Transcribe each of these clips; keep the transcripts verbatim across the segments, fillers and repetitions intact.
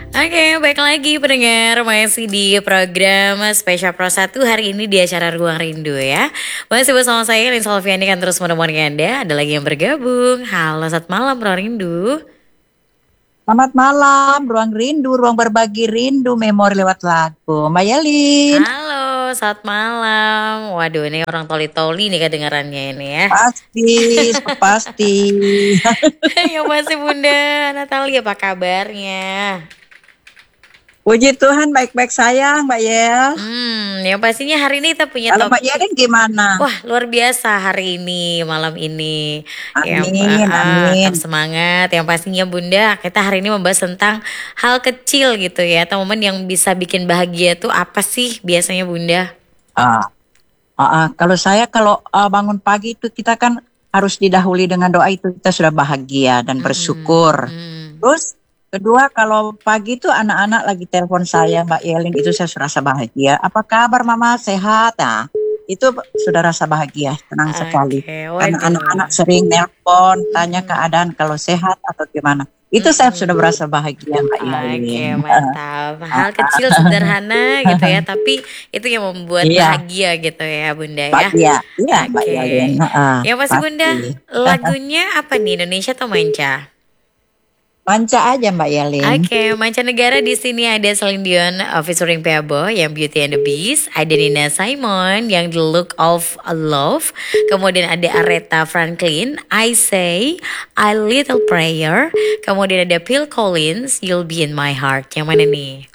Oke, baik lagi pendengar, masih di program Spesial Pro satu hari ini di acara Ruang Rindu ya. Masih bersama saya Lin Solviani, kan terus menemani Anda. Ada lagi yang bergabung. Halo, selamat malam Ruang Rindu. Selamat malam, Ruang Rindu, ruang berbagi rindu, memori lewat lagu. Mbak Yelin. Halo, selamat malam. Waduh, ini orang toli-toli nih kedengarannya ini ya. Pasti, pasti. Yang masih Bunda Natalia, apa kabarnya? Puji Tuhan, baik-baik sayang, Mbak Yel. Hmm, yang pastinya hari ini kita punya Kalau Mbak topik. Yelin gimana? Wah, luar biasa hari ini, malam ini. Yang Amin, uh, amin. tetap semangat. Yang pastinya Bunda, kita hari ini membahas tentang hal kecil gitu ya, atau momen yang bisa bikin bahagia tuh apa sih biasanya Bunda? Ah, ah, ah. Kalau saya kalau ah, bangun pagi itu kita kan harus didahului dengan doa, itu kita sudah bahagia dan bersyukur. Hmm. Terus kedua, kalau pagi itu anak-anak lagi telepon saya, Mbak Yelin, itu saya sudah rasa bahagia. Apa kabar Mama, sehat? Nah, itu sudah rasa bahagia, tenang sekali. Oke, Karena waduh. anak-anak sering nelpon, tanya keadaan kalau sehat atau gimana. Itu saya sudah berasa bahagia, Mbak Oke, Yelin. mantap. Hal kecil sederhana gitu ya, tapi itu yang membuat Iya, bahagia gitu ya Bunda Mbak, ya. iya, iya, Mbak Oke. Yelin. Heeh, Yang pasti Bunda, pasti. lagunya apa nih? Indonesia atau manca? Manca aja, Mbak Yelin. Oke, mancanegara di sini ada Celine Dion uh, featuring Peabo yang Beauty and the Beast, ada Nina Simon yang The Look of Love, kemudian ada Aretha Franklin, I Say, I Little Prayer, kemudian ada Phil Collins, You'll Be in My Heart. Yang mana nih?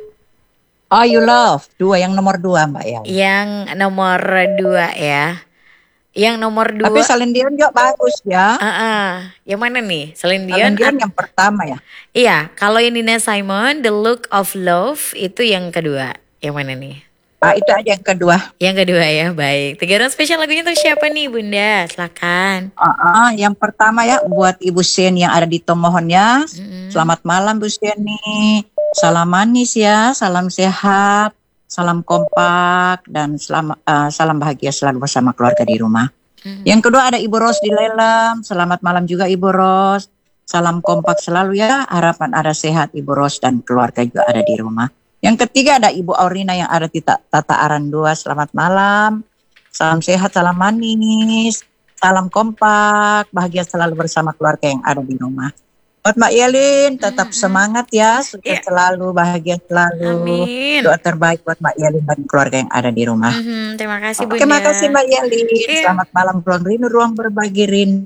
Oh, You Love, dua, yang nomor dua, Mbak Yelin. Yang nomor dua ya. Yang nomor Tapi dua. Celine Dion juga bagus ya. Ah, ah. Yang mana nih? Celine Celine Dion. Dion at- yang pertama ya. Iya, kalau yang Nina Simon, The Look of Love itu yang kedua. Yang mana nih? Ah, itu aja yang kedua. Yang kedua ya, baik. Tiga orang spesial lagunya untuk siapa nih Bunda? Silakan. Ah, ah, yang pertama ya buat Ibu Sen yang ada di Tomohon ya. Mm-mm. Selamat malam Bu Seni. Salam manis ya, salam sehat, salam kompak dan selam, ah, salam bahagia selalu bersama keluarga di rumah. Mm. Yang kedua ada Ibu Ros di Lelem. Selamat malam juga Ibu Ros. Salam kompak selalu ya. Harapan ada sehat Ibu Ros dan keluarga juga ada di rumah. Yang ketiga ada Ibu Aurina yang ada di Ta- Tata Aran dua. Selamat malam. Salam sehat, salam manis. Salam kompak. Bahagia selalu bersama keluarga yang ada di rumah. Buat Mbak Yelin, tetap Mm-mm. semangat ya. Sukses Iya. selalu, bahagia selalu. Amin. Doa terbaik buat Mbak Yelin dan keluarga yang ada di rumah. Mhm, terima kasih Oke, Bunda. makasih Mbak Yelin. Iya. Selamat malam, ruang rindu, ruang berbagi rindu,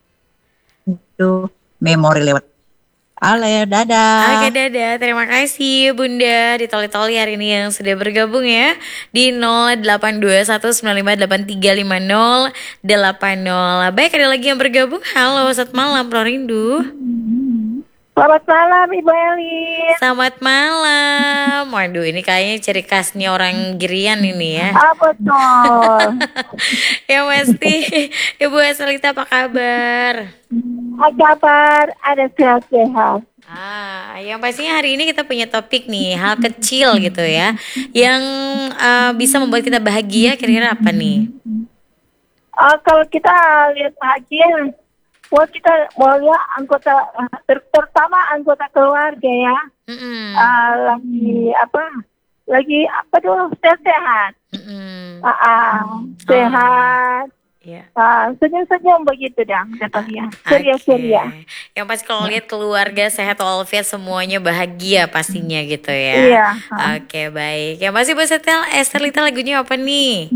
memori lewat. Ale, dadah. Oke, dadah. Terima kasih Bunda di Toli-Toli hari ini yang sudah bergabung ya di nol delapan dua satu sembilan lima delapan tiga lima nol delapan nol. Baik, ada lagi yang bergabung. Halo, selamat malam Pro Rindu. Selamat malam Ibu Elin. Selamat malam. Waduh, ini kayaknya ciri khasnya orang Girian ini ya. Ah, betul. Yang pasti Ibu Eselita apa kabar? Apa kabar? Ada sehat-sehat. Ah, yang pastinya hari ini kita punya topik nih, hal kecil gitu ya, yang uh, bisa membuat kita bahagia. Kira-kira apa nih? Ah, kalau kita lihat bahagia, buat kita mau lihat anggota, ter- terutama anggota keluarga ya, Mm-mm. ah, lagi apa? Lagi apa dulu? Sehat. Mm-mm. Ah, ah, sehat. Ya. Ah, senyum-senyum begitu dah katanya. Ceria-ceria. Oke. Yang pasti kalau lihat keluarga sehat walafiat semuanya bahagia pastinya gitu ya. Iya. Ah. Oke, baik. Yang pasti Bu Setel, Estelita lagunya apa nih?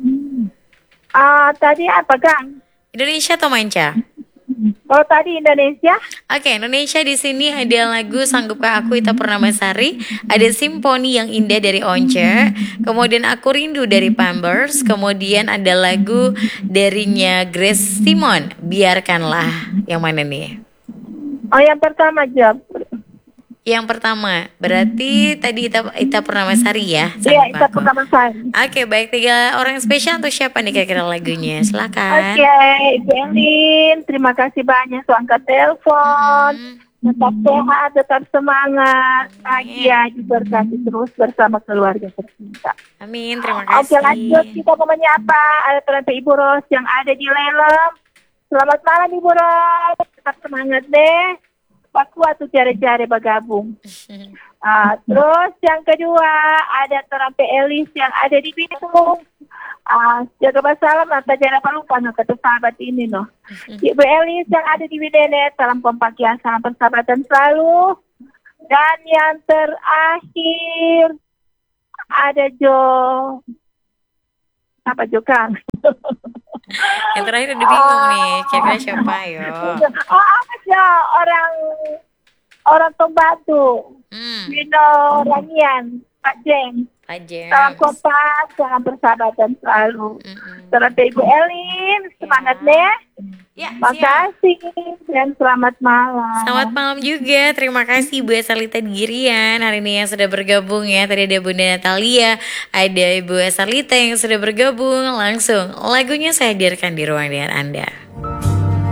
Ah, tadi apa Kang? Indonesia atau manca? Kalau tadi Indonesia, Oke, Indonesia di sini ada lagu Sanggupkah Aku Ita Purnamasari, ada Simponi yang Indah dari Once, kemudian Aku Rindu dari Pampers, kemudian ada lagu darinya Grace Simon, Biarkanlah. Yang mana nih? oh yang pertama jawab. Yang pertama, berarti tadi Ita, Ita Purnamasari ya? Iya, Sanggupkah itu Aku. pertama saya. Oke, baik. Tiga orang spesial untuk siapa nih kira-kira lagunya? Silakan. Oke, Ibu Elin, terima kasih banyak sudah angkat telepon. Hmm. Tetap sehat, tetap semangat, bahagia, diberkati terus bersama keluarga tercinta. Amin, terima Oke, lanjut kasih. kita mau menyapa ada teman Ibu Ros yang ada di Lelem. Selamat malam Ibu Ros, tetap semangat deh. Pakua tuh cari-cari bergabung. Ah, terus yang kedua ada Terampe Elis yang ada di Bitung. Ah, jaga masalah mata jangan lupa lupa no kata sahabat ini no. Ibu Elis yang ada di Widene, salam kompak ya, salam persahabatan selalu. Dan yang terakhir ada Jo apa Jo Kang. Yang terakhir udah bingung nih, kira-kira siapa yo? Oh ada orang orang Tombatu. Hmm, Vino Ranian, Pak Jeng. Pak Salam James. kompak, salam persahabatan selalu. Mm-mm. Selamat Ibu Elin, semangat Ya. nih. Ya, siap. Makasih dan selamat malam. Selamat malam juga, terima kasih buat Salita Girian hari ini yang sudah bergabung ya. Tadi ada Bunda Natalia, ada Ibu Salita yang sudah bergabung. Langsung lagunya saya hadirkan di ruang dengan Anda.